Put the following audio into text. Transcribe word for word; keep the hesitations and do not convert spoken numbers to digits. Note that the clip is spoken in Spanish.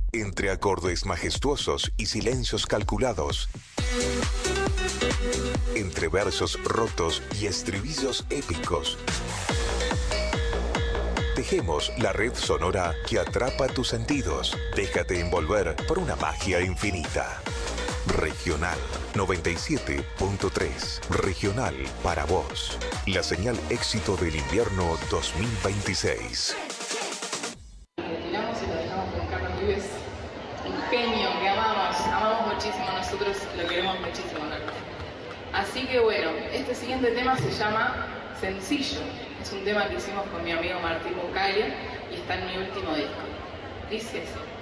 Entre acordes majestuosos y silencios calculados. Entre versos rotos y estribillos épicos. Tejemos la red sonora que atrapa tus sentidos. Déjate envolver por una magia infinita. Regional noventa y siete punto tres. Regional para vos. La señal éxito del invierno dos mil veintiséis. Retiramos y lo dejamos con Carlos Vives. Un genio que amamos, amamos muchísimo. Nosotros lo queremos muchísimo, ¿no? Así que bueno, este siguiente tema se llama Sencillo. Es un tema que hicimos con mi amigo Martín Bucalia y está en mi último disco. Dice así.